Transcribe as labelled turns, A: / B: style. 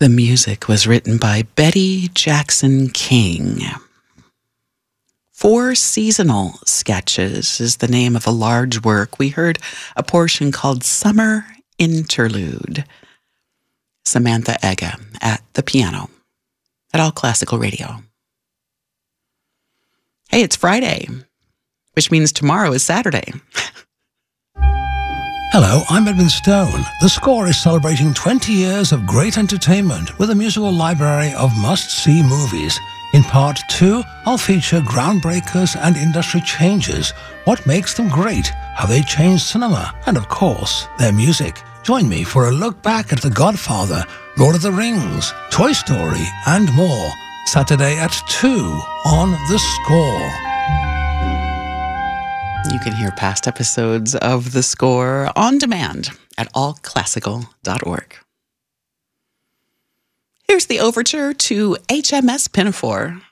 A: The music was written by Betty Jackson King. Four Seasonal Sketches is the name of a large work. We heard a portion called Summer Interlude. Samantha Ega at the piano at All Classical Radio. Hey, it's Friday, which means tomorrow is Saturday.
B: Hello, I'm Edmund Stone. The Score is celebrating 20 years of great entertainment with a musical library of must-see movies. In Part 2, I'll feature groundbreakers and industry changes, what makes them great, how they changed cinema, and of course, their music. Join me for a look back at The Godfather, Lord of the Rings, Toy Story, and more. Saturday at 2 on The Score.
A: You can hear past episodes of The Score on demand at allclassical.org. Here's the overture to HMS Pinafore.